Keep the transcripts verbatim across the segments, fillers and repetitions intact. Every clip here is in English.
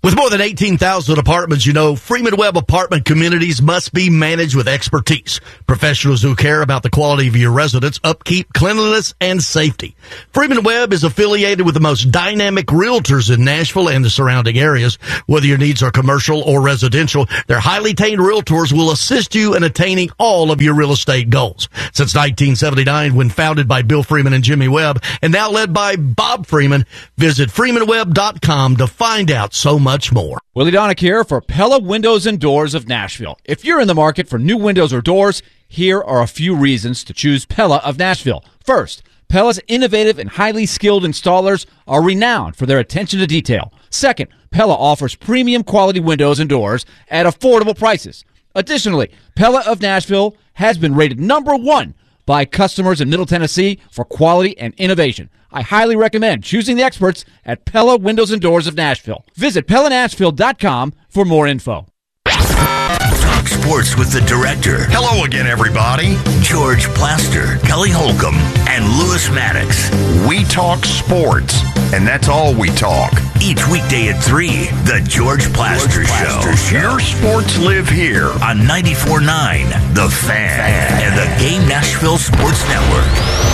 With more than eighteen thousand apartments, you know, Freeman Webb apartment communities must be managed with expertise. Professionals who care about the quality of your residence, upkeep, cleanliness, and safety. Freeman Webb is affiliated with the most dynamic realtors in Nashville and the surrounding areas. Whether your needs are commercial or residential, their highly trained realtors will assist you in attaining all of your real estate goals. Since nineteen seventy-nine, when founded by Bill Freeman and Jimmy Webb, and now led by Bob Freeman, visit freeman webb dot com to find out so much much more. Willie Donick here for Pella Windows and Doors of Nashville. If you're in the market for new windows or doors, here are a few reasons to choose Pella of Nashville. First, Pella's innovative and highly skilled installers are renowned for their attention to detail. Second, Pella offers premium quality windows and doors at affordable prices. Additionally, Pella of Nashville has been rated number one by customers in Middle Tennessee for quality and innovation. I highly recommend choosing the experts at Pella Windows and Doors of Nashville. Visit pella nashville dot com for more info. Talk sports with the director. Hello again, everybody. George Plaster, Kelly Holcomb, and Lewis Maddox. We talk sports, and that's all we talk. Each weekday at three, The George Plaster, George Plaster Show. Show. Your sports live here. On ninety-four point nine, The Fan, Fan, and the Game Nashville Sports Network.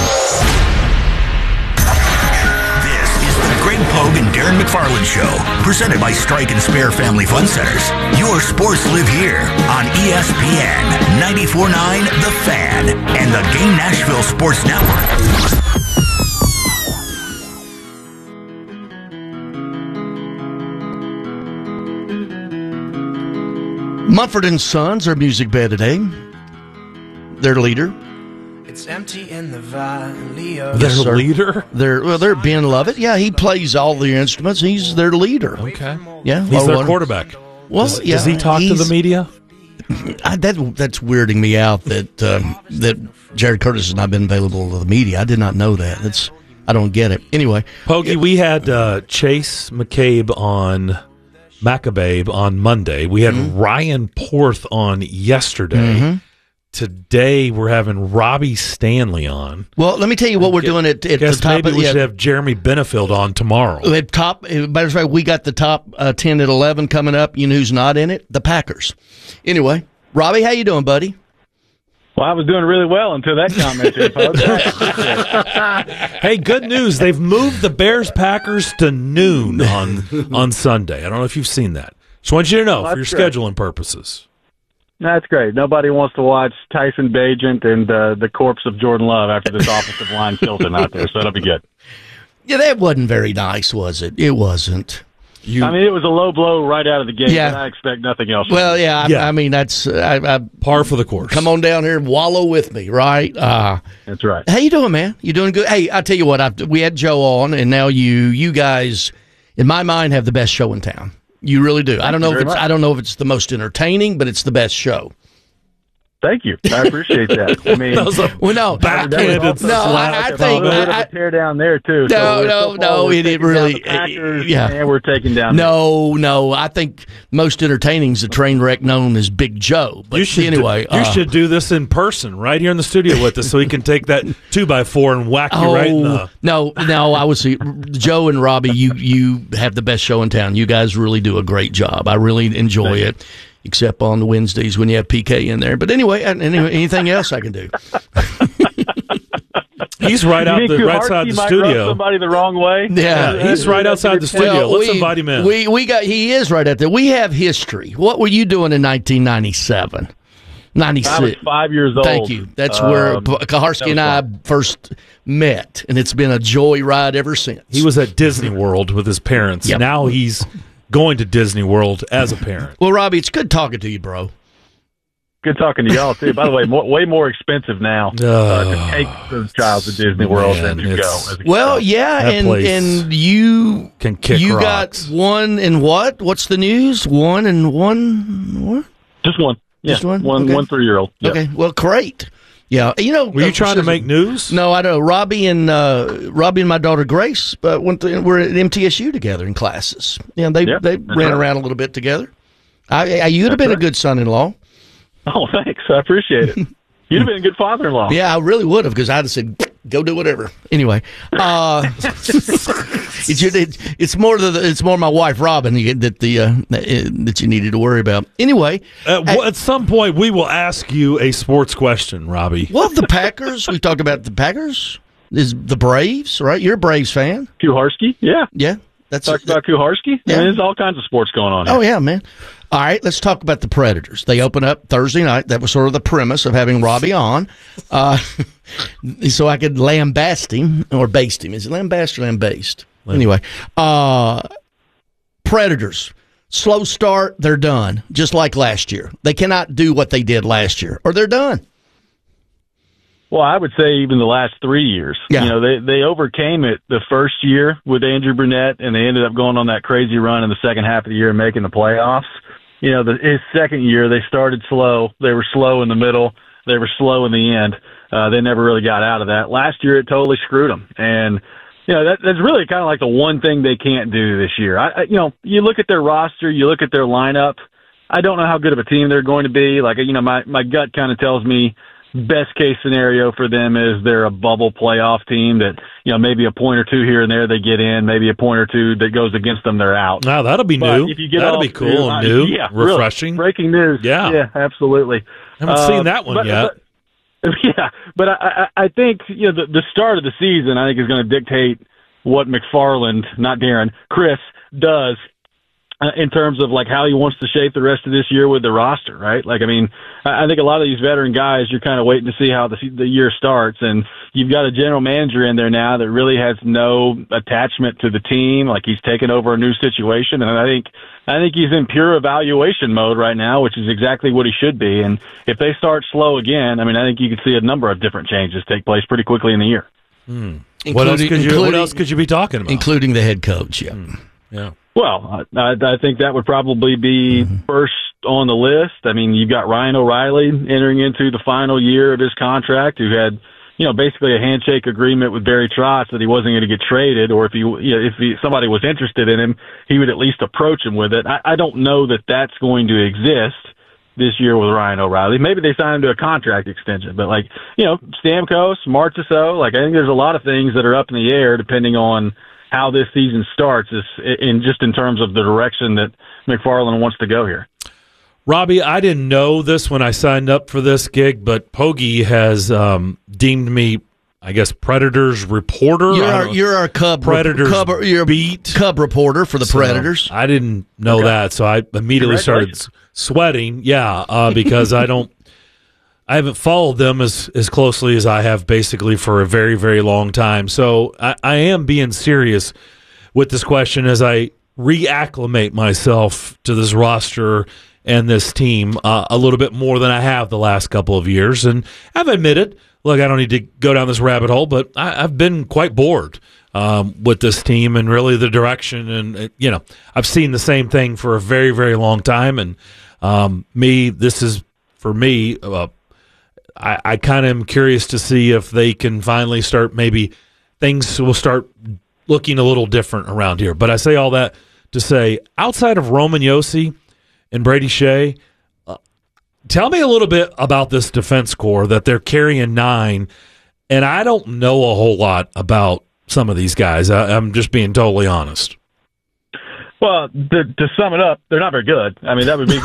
Greg Pogue and Darren McFarland Show, presented by Strike and Spare Family Fun Centers. Your sports live here on E S P N, ninety-four point nine The Fan, and the Game Nashville Sports Network. Mumford and Sons are music band today. Their leader. It's empty in the valley of Their Yes, leader? Their well, they're Ben Lovett. Yeah, he plays all the instruments. He's their leader. Okay. Yeah, He's well, their one- quarterback. Well, does, yeah, does he talk to the he's- media? I, that that's weirding me out that um, that Jared Curtis has not been available to the media. I did not know that. That's I don't get it. Anyway, Poggy, we had uh, Chase McCabe on Maccababe on Monday. We had Mm-hmm. Ryan Porth on yesterday. Mhm. Today we're having Robbie Stanley on. well, let me tell you what we're doing at, at the Guess top. maybe of, we yeah, should have Jeremy Benefield on tomorrow. At top, matter of fact, we got the top uh, ten at eleven coming up. You know who's not in it? The Packers. Anyway, Robbie, how you doing, buddy? Well, I was doing really well until that comment there, folks. Hey, good news. They've moved the Bears-Packers to noon on on Sunday. I don't know if you've seen that. Just want you to know Well, for your that's great. scheduling purposes. That's great. Nobody wants to watch Tyson Bagent and uh, the corpse of Jordan Love after this offensive line kills him out there, so that'll be good. Yeah, that wasn't very nice, was it? It wasn't. You, I mean, it was a low blow right out of the gate, Yeah. but I expect nothing else. Well, yeah, I, Yeah. I mean that's I, I, par for the course. come on down here and wallow with me, right? Uh, That's right. How you doing, man? You doing good? Hey, I tell you what, I've, we had Joe on, and now you, you guys, in my mind, have the best show in town. You really do. I don't know if very it's, much. I don't know if it's the most entertaining, but it's the best show. Thank you. I appreciate that. I mean, That was a Well, no, backhanded no, slap. I, I a think little bit I, of a tear down there too. No, so we're- no, so far no, we're it- it taking down really- the Packers, yeah. and we're taking down. no, no. I think most entertaining is the train wreck known as Big Joe. But you should anyway, do, you uh, should do this in person right here in the studio with us, so he can take that two by four and whack you Oh right in the. no, no! I would say Joe and Robbie, you you have the best show in town. You guys really do a great job. I really enjoy it, except on the Wednesdays when you have P K in there. But anyway, and anyway anything else I can do. He's right You out think the right Kuharski side of the might rub studio. somebody the wrong way? Yeah, Yeah, he's right outside the studio. Well, Let's we- invite him in. We we got he is right out there. We have history. What were you doing in nineteen ninety-seven? ninety-six. I was five years old. Thank you. That's where Um, Kaharski and I that was first met, and it's been a joy ride ever since. He was at Disney World with his parents. Yep. Now he's going to Disney World as a parent. Well, Robbie, it's good talking to you, bro. Good talking to y'all too. By the way, more, way more expensive now uh, to take the child to Disney World Man, than to go. it's- As a Well, kid. yeah, That and place and you can kick you rocks. got one and what? What's the news? One and one. What? just one, yeah, Just one? one, Okay. one three year old. Yep. Okay, well, great. Yeah, you know, Were you trying to make news? No, I don't know. Robbie and uh, Robbie and my daughter Grace, uh, went to, were at M T S U together in classes. Yeah, they Yeah, they that's ran right. around a little bit together. I, I you'd have That's been a right. good son-in-law. Oh, thanks. I appreciate it. You'd have been a good father-in-law. Yeah, I really would have because I'd have said, "Go do whatever." Anyway, uh, it's, your, it, it's more the it's more my wife Robin that the uh, that you needed to worry about. Anyway, at, at, at some point we will ask you a sports question, Robbie. Well, the Packers. We talked about the Packers. Is the Braves, right? You're a Braves fan. Kuharski, yeah. Yeah. That's Talked about Kuharski. Yeah. I mean, there's all kinds of sports going on here. Oh, yeah, man. All right, let's talk about the Predators. They open up Thursday night. That was sort of the premise of having Robbie on, uh, so I could lambast him, or baste him. Is it lambast or lambaste? Lamb. Anyway, uh, Predators. Slow start, they're done, just like last year. They cannot do what they did last year, or they're done. Well, I would say even the last three years. Yeah. You know, they they overcame it the first year with Andrew Brunette, and they ended up going on that crazy run in the second half of the year and making the playoffs. You know, the, his second year, they started slow. They were slow in the middle. They were slow in the end. Uh, they never really got out of that. Last year, it totally screwed them. And, you know, that, that's really kind of like the one thing they can't do this year. I, I, you know, you look at their roster, you look at their lineup. I don't know how good of a team they're going to be. Like, you know, my, my gut kind of tells me best case scenario for them is they're a bubble playoff team that, you know, maybe a point or two here and there they get in, maybe a point or two that goes against them, they're out. Now, that'll be But new. if you get That'll off be cool to, and new, yeah, refreshing. Really, breaking news. Yeah. Yeah, absolutely. I haven't Uh, seen that one but, yet. But, yeah, but I, I, I think, you know, the, the start of the season, I think, is going to dictate what McFarland, not Darren, Chris, does Uh, in terms of like how he wants to shape the rest of this year with the roster, right? Like, I mean, I, I think a lot of these veteran guys, you're kind of waiting to see how the, the year starts, and you've got a general manager in there now that really has no attachment to the team. Like, he's taken over a new situation, and I think I think he's in pure evaluation mode right now, which is exactly what he should be. And if they start slow again, I mean, I think you could see a number of different changes take place pretty quickly in the year. Hmm. What else could you? What else could you be talking about? Including the head coach. Yeah. Hmm. Yeah. Well, I, I think that would probably be mm-hmm. first on the list. I mean, you've got Ryan O'Reilly entering into the final year of his contract, who had, you know, basically a handshake agreement with Barry Trotz that he wasn't going to get traded, or if he, you know, if he, somebody was interested in him, he would at least approach him with it. I, I don't know that that's going to exist this year with Ryan O'Reilly. Maybe they sign him to a contract extension, but like, you know, Stamkos, Marchessault, like I think there's a lot of things that are up in the air depending on how this season starts, is in just in terms of the direction that McFarland wants to go here. Robbie, I didn't know this when I signed up for this gig, but Pogie has um, deemed me, I guess, Predators reporter. You're our, you're our Cub Predators Cub, you're beat Cub reporter for the so Predators. I didn't know okay. that, so I immediately started sweating. Yeah, uh, because I don't. I haven't followed them as, as closely as I have basically for a very, very long time. So I, I am being serious with this question as I reacclimate myself to this roster and this team uh, a little bit more than I have the last couple of years. And I've admitted, look, I don't need to go down this rabbit hole, but I, I've been quite bored um, with this team and really the direction. And, you know, I've seen the same thing for a very, very long time. And um, me, this is, for me, uh, I, I kind of am curious to see if they can finally start, maybe things will start looking a little different around here. But I say all that to say, outside of Roman Josi and Brady Shea, uh, tell me a little bit about this defense core that they're carrying nine. And I don't know a whole lot about some of these guys. I, I'm just being totally honest. Well, to, to sum it up, they're not very good. I mean, that would be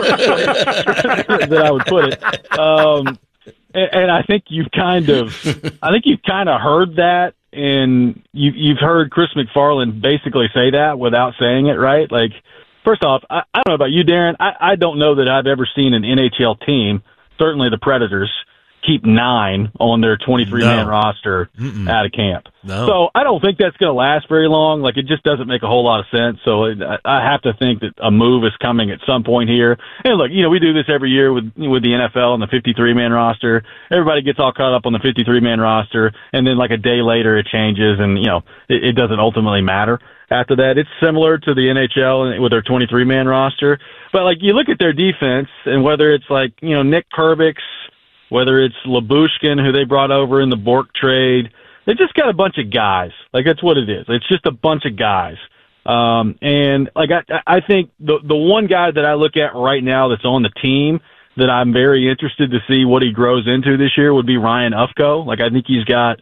that I would put it. Um, and, and I think you've kind of, I think you've kind of heard that, and you, you've heard Chris McFarland basically say that without saying it, right? Like, first off, I, I don't know about you, Darren. I, I don't know that I've ever seen an N H L team, certainly the Predators, keep nine on their twenty-three man no. roster Mm-mm. out of camp. No. So I don't think that's going to last very long. Like, it just doesn't make a whole lot of sense. So it, I have to think that a move is coming at some point here. And look, you know, we do this every year with with the N F L and the fifty-three man roster. Everybody gets all caught up on the fifty-three man roster, and then like a day later it changes, and you know, it, it doesn't ultimately matter. After that, it's similar to the N H L with their twenty-three man roster. But like, you look at their defense, and whether it's like, you know, Nick Perbix, whether it's Labushkin, who they brought over in the Bork trade, they just got a bunch of guys. Like, that's what it is. It's just a bunch of guys. Um, and like, I, I think the the one guy that I look at right now that's on the team that I'm very interested to see what he grows into this year would be Ryan Ufko. Like, I think he's got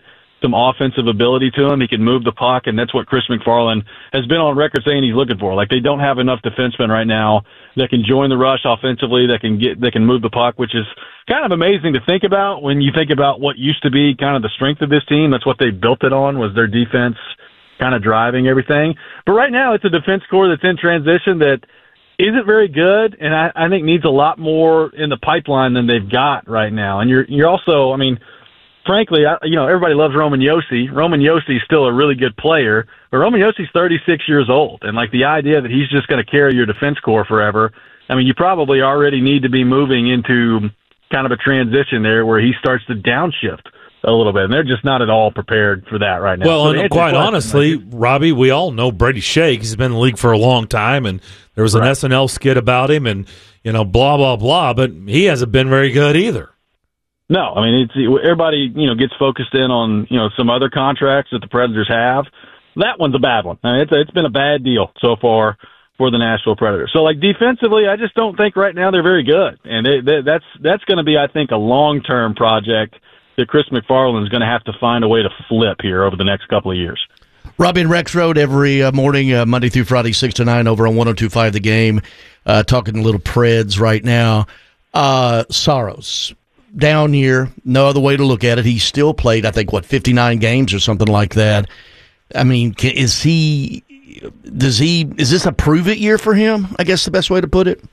some offensive ability to him. He can move the puck, and that's what Chris McFarland has been on record saying he's looking for. Like, they don't have enough defensemen right now that can join the rush offensively, that can get, that can move the puck, which is kind of amazing to think about when you think about what used to be kind of the strength of this team. That's what they built it on, was their defense kind of driving everything. But right now, it's a defense core that's in transition that isn't very good, and I, I think needs a lot more in the pipeline than they've got right now. And you're you're also, I mean, frankly, I, you know, everybody loves Roman Josi. Roman Josi is still a really good player, but Roman Josi's thirty-six years old, and like the idea that he's just going to carry your defense core forever, I mean, you probably already need to be moving into kind of a transition there where he starts to downshift a little bit, and they're just not at all prepared for that right now. Well, so and quite honestly, Robbie, we all know Brady Shake. He's been in the league for a long time, and there was an right. S N L skit about him, and you know, blah blah blah. But he hasn't been very good either. No, I mean, it's everybody you know gets focused in on you know some other contracts that the Predators have. That one's a bad one. I mean, it's it's been a bad deal so far for the Nashville Predators. So, like, defensively, I just don't think right now they're very good, and they, they, that's that's going to be, I think, a long term project that Chris McFarland is going to have to find a way to flip here over the next couple of years. Robbie and Rex Road every uh, morning, uh, Monday through Friday, six to nine over on one oh two point five The Game. Uh, talking a little Preds right now. Uh, Saros, down here, no other way to look at it. He still played, I think, what, fifty-nine games or something like that. I mean, can, is he, does he, is this a prove it year for him? I guess the best way to put it.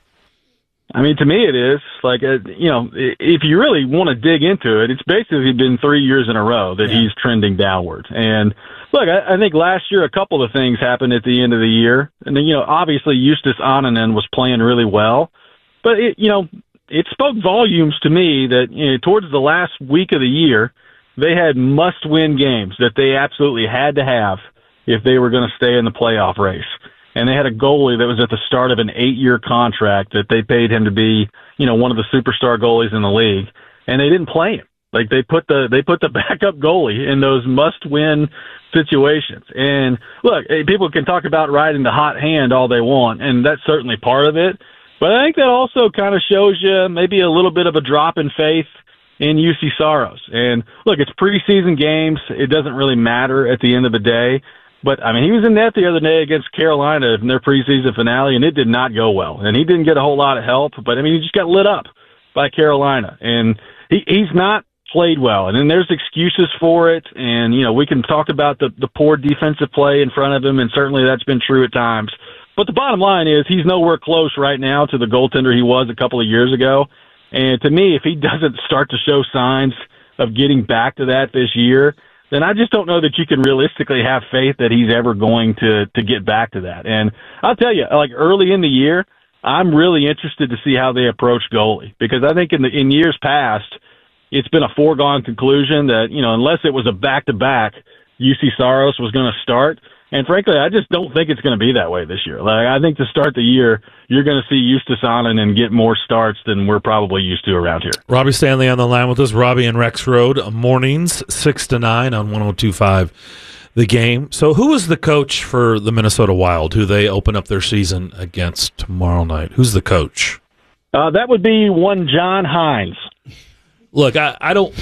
I mean, to me, it is. Like, uh, you know, if you really want to dig into it, it's basically been three years in a row that yeah. he's trending downwards. And, look, I, I think last year a couple of things happened at the end of the year. And, you know, obviously Justus Ananen was playing really well. But, it, you know, it spoke volumes to me that, you know, towards the last week of the year, they had must-win games that they absolutely had to have if they were going to stay in the playoff race. And they had a goalie that was at the start of an eight-year contract that they paid him to be, you know, one of the superstar goalies in the league, and they didn't play him. Like, they put the they put the backup goalie in those must-win situations. And look, people can talk about riding the hot hand all they want, and that's certainly part of it. But I think that also kind of shows you maybe a little bit of a drop in faith in U C Saros. And look, it's preseason games; it doesn't really matter at the end of the day. But, I mean, he was in net the other day against Carolina in their preseason finale, and it did not go well. And he didn't get a whole lot of help, but, I mean, he just got lit up by Carolina. And he, he's not played well. And then there's excuses for it. And, you know, we can talk about the, the poor defensive play in front of him, and certainly that's been true at times. But the bottom line is he's nowhere close right now to the goaltender he was a couple of years ago. And to me, if he doesn't start to show signs of getting back to that this year, then I just don't know that you can realistically have faith that he's ever going to, to get back to that. And I'll tell you, like early in the year, I'm really interested to see how they approach goalie, because I think in the, in years past, it's been a foregone conclusion that, you know, unless it was a back-to-back, U C Saros was going to start. And frankly, I just don't think it's going to be that way this year. Like, I think to start the year, you're going to see Justus Ananen get more starts than we're probably used to around here. Robbie Stanley on the line with us. Robbie and Rex Road, mornings, six to nine on one oh two point five The Game. So who is the coach for the Minnesota Wild, who they open up their season against tomorrow night? Who's the coach? Uh, that would be one John Hines. Look, I, I don't...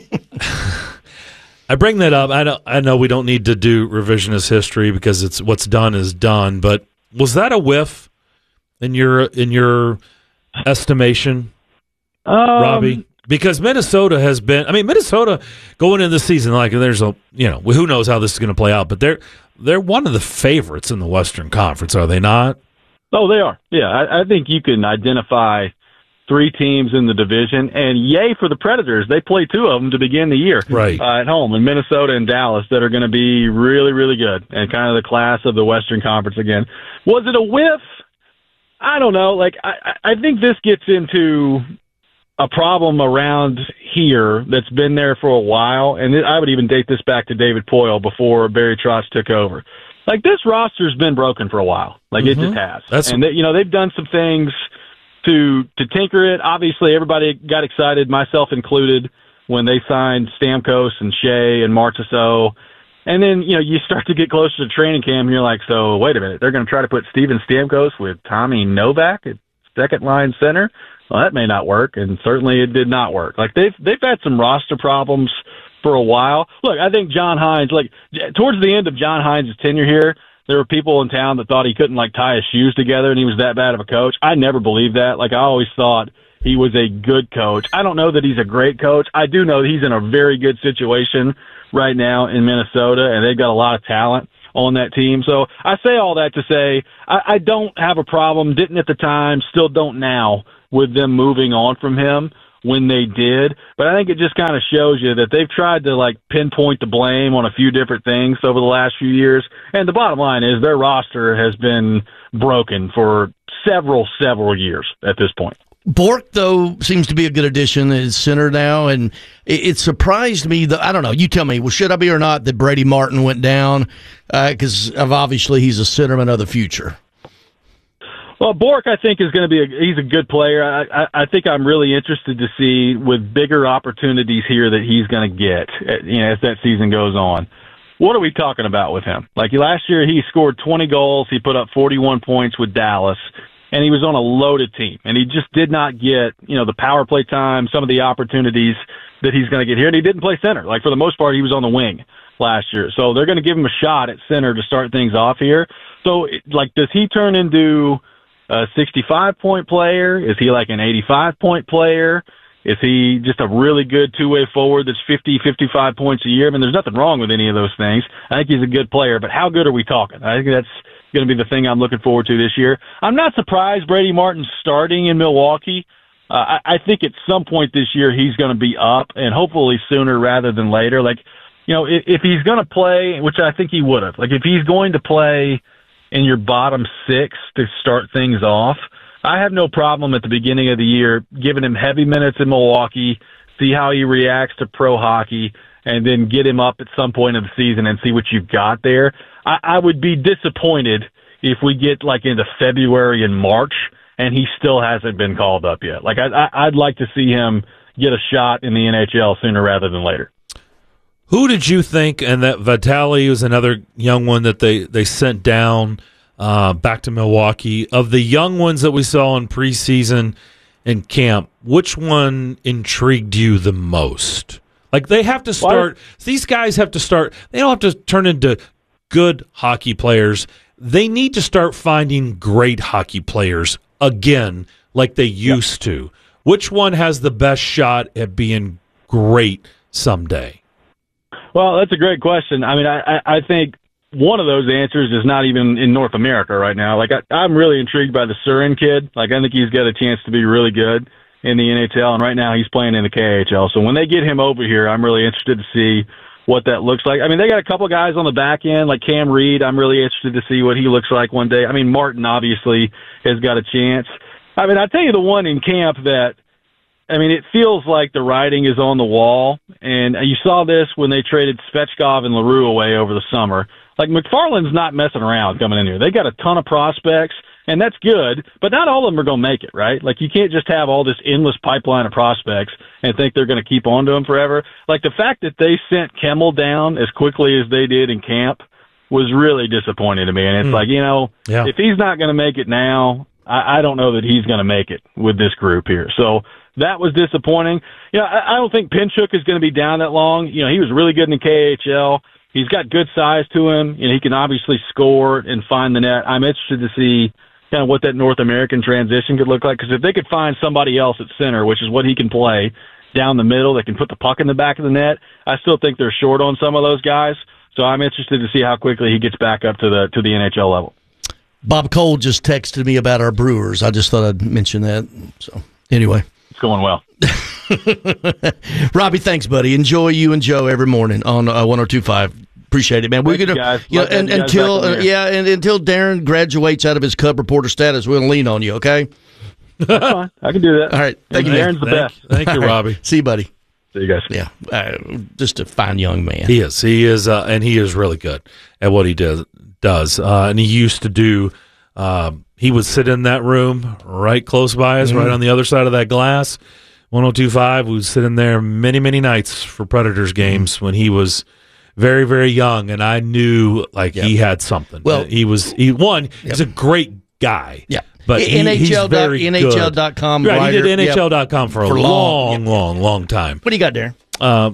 I bring that up. I know, I know we don't need to do revisionist history because it's what's done is done. But was that a whiff in your in your estimation, um, Robbie? Because Minnesota has been. I mean, Minnesota going into the season, like there's a you know who knows how this is going to play out, but they're they're one of the favorites in the Western Conference, are they not? Oh, they are. Yeah, I, I think you can identify three teams in the division, and yay for the Predators. They play two of them to begin the year right. uh, at home in Minnesota and Dallas that are going to be really, really good and kind of the class of the Western Conference again. Was it a whiff? I don't know. Like, I, I think this gets into a problem around here that's been there for a while, and I would even date this back to David Poile before Barry Trotz took over. Like, this roster's been broken for a while. Like, mm-hmm. it just has. That's... And, they, you know, they've done some things to to tinker it. Obviously, everybody got excited, myself included, when they signed Stamkos and Shea and Marchessault. And then, you know, you start to get closer to training camp, and you're like, so, wait a minute, they're going to try to put Steven Stamkos with Tommy Novak at second-line center? Well, that may not work, and certainly it did not work. Like, they've, they've had some roster problems for a while. Look, I think John Hines, like towards the end of John Hines' tenure here, there were people in town that thought he couldn't like tie his shoes together and he was that bad of a coach. I never believed that. Like I always thought he was a good coach. I don't know that he's a great coach. I do know that he's in a very good situation right now in Minnesota, and they've got a lot of talent on that team. So I say all that to say I, I don't have a problem, didn't at the time, still don't now, with them moving on from him when they did. But I think it just kind of shows you that they've tried to like pinpoint the blame on a few different things over the last few years. And the bottom line is their roster has been broken for several, several years at this point. Bork, though, seems to be a good addition as center now, and it, it surprised me that, I don't know, you tell me, well, should I be or not that Brady Martin went down? Because uh, obviously he's a centerman of the future. Well, Bork, I think, is going to be a, he's a good player. I, I, I think I'm really interested to see with bigger opportunities here that he's going to get, you know, as that season goes on. What are we talking about with him? Like last year, he scored twenty goals. He put up forty-one points with Dallas. And he was on a loaded team, and he just did not get, you know, the power play time, some of the opportunities that he's going to get here. And he didn't play center. Like, for the most part, he was on the wing last year. So they're going to give him a shot at center to start things off here. So, like, does he turn into a sixty-five point player? Is he like an eighty-five point player? Is he just a really good two-way forward that's fifty, fifty-five points a year? I mean, there's nothing wrong with any of those things. I think he's a good player, but how good are we talking? I think that's going to be the thing I'm looking forward to this year. I'm not surprised Brady Martin's starting in Milwaukee. Uh, I, I think at some point this year he's going to be up, and hopefully sooner rather than later. Like, you know, if, if he's going to play, which I think he would have, like if he's going to play in your bottom six to start things off, I have no problem at the beginning of the year giving him heavy minutes in Milwaukee, see how he reacts to pro hockey, and then get him up at some point of the season and see what you've got there. I, I would be disappointed if we get like into February and March and he still hasn't been called up yet. Like I, I, I'd like to see him get a shot in the N H L sooner rather than later. Who did you think, and that Vitali was another young one that they, they sent down uh, back to Milwaukee, of the young ones that we saw in preseason and camp, which one intrigued you the most? Like, they have to start, what? These guys have to start, they don't have to turn into good hockey players. They need to start finding great hockey players again, like they used yep. to. Which one has the best shot at being great someday? Well, that's a great question. I mean, I, I think one of those answers is not even in North America right now. Like, I, I'm really intrigued by the Surin kid. Like, I think he's got a chance to be really good in the N H L, and right now he's playing in the K H L. So when they get him over here, I'm really interested to see what that looks like. I mean, they got a couple guys on the back end, like Cam Reed. I'm really interested to see what he looks like one day. I mean, Martin obviously has got a chance. I mean, I'll tell you the one in camp that, I mean, it feels like the writing is on the wall, and you saw this when they traded Svechkov and LaRue away over the summer. Like, McFarland's not messing around coming in here. They got a ton of prospects, and that's good, but not all of them are going to make it, right? Like, you can't just have all this endless pipeline of prospects and think they're going to keep on to them forever. Like, the fact that they sent Kemmel down as quickly as they did in camp was really disappointing to me. And it's mm. like, you know, yeah. if he's not going to make it now, I, I don't know that he's going to make it with this group here. So that was disappointing. You know, I, I don't think Pinchuk is going to be down that long. You know, he was really good in the K H L. He's got good size to him, and he can obviously score and find the net. I'm interested to see kind of what that North American transition could look like, because if they could find somebody else at center, which is what he can play, down the middle that can put the puck in the back of the net, I still think they're short on some of those guys. So I'm interested to see how quickly he gets back up to the to the N H L level. Bob Cole just texted me about our Brewers. I just thought I'd mention that. So anyway. It's going well. Robbie, thanks, buddy. Enjoy you and Joe every morning on uh, one oh two point five. Appreciate it, man. We're Thank gonna, you guys. you know, and, you until uh, yeah, and until Darren graduates out of his Cub reporter status, we'll lean on you. Okay. That's fine. I can do that. All right. Thank you. Darren's the thank, best. Thank you, Robbie. Right. See you, buddy. See you guys. Yeah, uh, just a fine young man. He is. He is, uh, and he is really good at what he does. Does uh, and he used to do. Um, he would sit in that room right close by us, mm-hmm. right on the other side of that glass. one oh two point five. We would sit in there many, many nights for Predators games mm-hmm. when he was very, very young, and I knew like yep. he had something. Well, he was he one. Yep. He's a great guy. Yeah, but he, N H L he's very N H L dot com good. Right, writer. he did N H L dot com yep. for a for long, long, long, long time. What do you got there? Uh,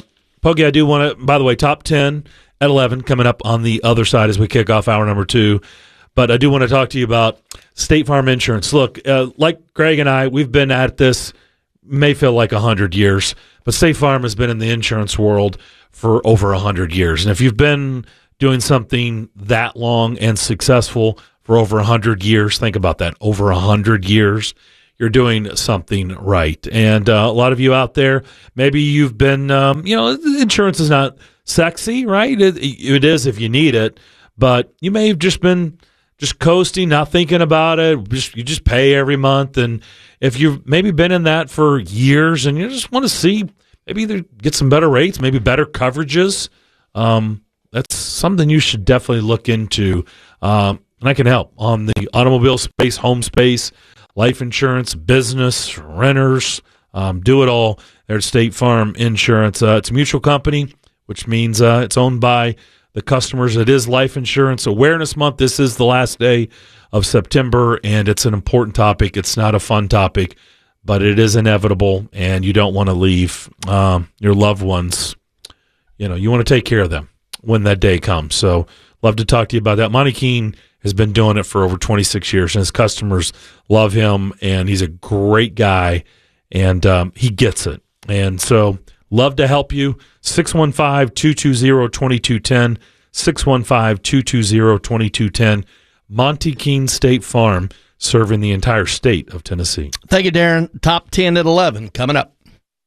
Pokey, I do want to, by the way, top ten at eleven coming up on the other side as we kick off hour number two. But I do want to talk to you about State Farm Insurance. Look, uh, like Greg and I, we've been at this, may feel like one hundred years, but State Farm has been in the insurance world for over one hundred years. And if you've been doing something that long and successful for over one hundred years, think about that, over one hundred years, you're doing something right. And uh, a lot of you out there, maybe you've been, um, you know, insurance is not sexy, right? It, it is if you need it, but you may have just been just coasting, not thinking about it. Just, you just pay every month. And if you've maybe been in that for years and you just want to see maybe either get some better rates, maybe better coverages, um, that's something you should definitely look into. Um, and I can help on the automobile space, home space, life insurance, business, renters, um, do it all there at State Farm Insurance. Uh, it's a mutual company, which means uh, it's owned by the customers. It is Life Insurance Awareness Month. This is the last day of September, and it's an important topic. It's not a fun topic, but it is inevitable, and you don't want to leave um, your loved ones. You know, you want to take care of them when that day comes. So love to talk to you about that. Monty Keene has been doing it for over twenty-six years, and his customers love him, and he's a great guy, and um, he gets it. And so love to help you. six one five, two two zero, two two one zero, six one five, two two zero, two two one zero. Monty Keene State Farm, serving the entire state of Tennessee. Thank you, Darren. Top ten at eleven coming up.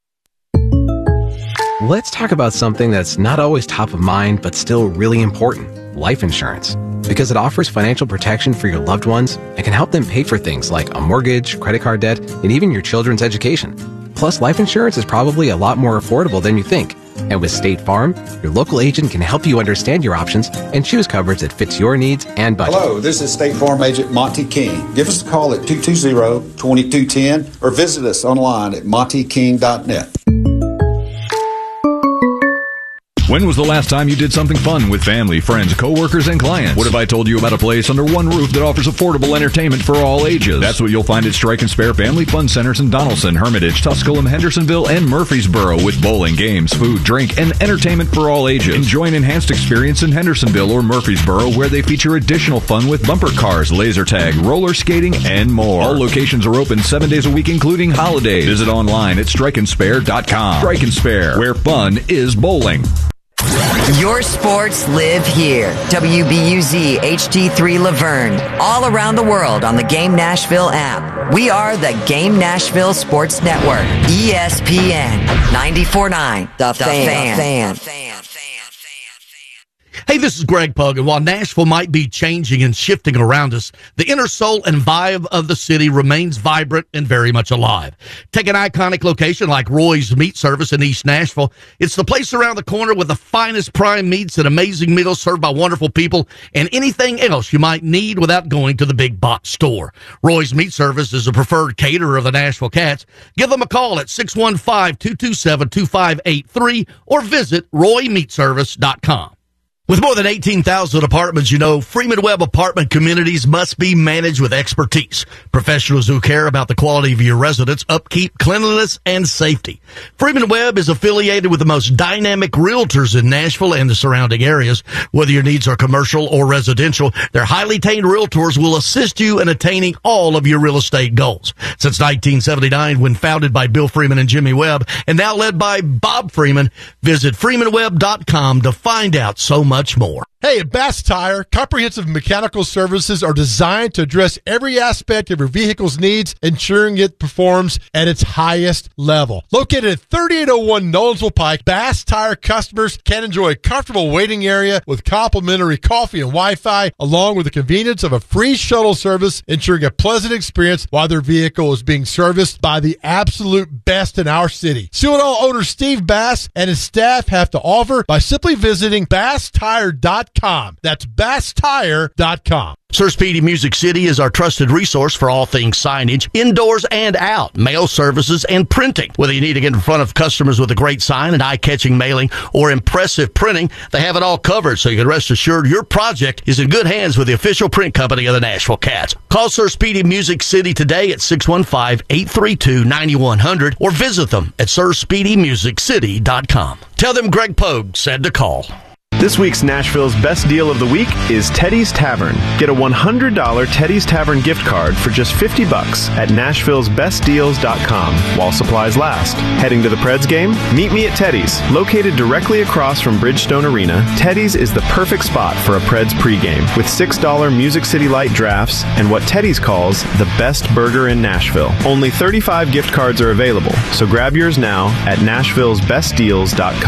Let's talk about something that's not always top of mind, but still really important: life insurance. Because it offers financial protection for your loved ones and can help them pay for things like a mortgage, credit card debt, and even your children's education. Plus, life insurance is probably a lot more affordable than you think. And with State Farm, your local agent can help you understand your options and choose coverage that fits your needs and budget. Hello, this is State Farm Agent Monty Keene. Give us a call at two two zero, two two one zero or visit us online at monty keene dot net. When was the last time you did something fun with family, friends, coworkers, and clients? What if I told you about a place under one roof that offers affordable entertainment for all ages? That's what you'll find at Strike and Spare Family Fun Centers in Donaldson, Hermitage, Tusculum, Hendersonville, and Murfreesboro, with bowling, games, food, drink, and entertainment for all ages. Enjoy an enhanced experience in Hendersonville or Murfreesboro, where they feature additional fun with bumper cars, laser tag, roller skating, and more. All locations are open seven days a week, including holidays. Visit online at strike and spare dot com. Strike and Spare, where fun is bowling. Your sports live here. W B U Z H D three Laverne. All around the world on the Game Nashville app. We are the Game Nashville Sports Network. E S P N ninety-four point nine. The, the Fan. fan. fan. Hey, this is Greg Pug, and while Nashville might be changing and shifting around us, the inner soul and vibe of the city remains vibrant and very much alive. Take an iconic location like Roy's Meat Service in East Nashville. It's the place around the corner with the finest prime meats and amazing meals served by wonderful people and anything else you might need without going to the big box store. Roy's Meat Service is a preferred caterer of the Nashville Cats. Give them a call at six one five, two two seven, two five eight three or visit roy meat service dot com. With more than eighteen thousand apartments, you know, Freeman Webb apartment communities must be managed with expertise. Professionals who care about the quality of your residence, upkeep, cleanliness, and safety. Freeman Webb is affiliated with the most dynamic realtors in Nashville and the surrounding areas. Whether your needs are commercial or residential, their highly trained realtors will assist you in attaining all of your real estate goals. Since nineteen seventy-nine, when founded by Bill Freeman and Jimmy Webb, and now led by Bob Freeman, visit freeman webb dot com to find out so much much more. Hey, at Bass Tire, comprehensive mechanical services are designed to address every aspect of your vehicle's needs, ensuring it performs at its highest level. Located at thirty-eight oh one Nolensville Pike, Bass Tire customers can enjoy a comfortable waiting area with complimentary coffee and Wi-Fi, along with the convenience of a free shuttle service, ensuring a pleasant experience while their vehicle is being serviced by the absolute best in our city. See what all owner Steve Bass and his staff have to offer by simply visiting bass tire dot com. That's bass tire dot com. Sir Speedy Music City is our trusted resource for all things signage, indoors and out, mail services, and printing. Whether you need to get in front of customers with a great sign, an eye-catching mailing, or impressive printing, they have it all covered, so you can rest assured your project is in good hands with the official print company of the Nashville Cats. Call Sir Speedy Music City today at six one five, eight three two, nine one zero zero or visit them at sir speedy music city dot com. Tell them Greg Pogue said to call. This week's Nashville's best deal of the week is Teddy's Tavern. Get a one hundred dollars Teddy's Tavern gift card for just fifty bucks at nashville's best deals dot com while supplies last. Heading to the Preds game? Meet me at Teddy's. Located directly across from Bridgestone Arena, Teddy's is the perfect spot for a Preds pregame with six dollars Music City Light drafts and what Teddy's calls the best burger in Nashville. Only thirty-five gift cards are available, so grab yours now at nashville's best deals dot com.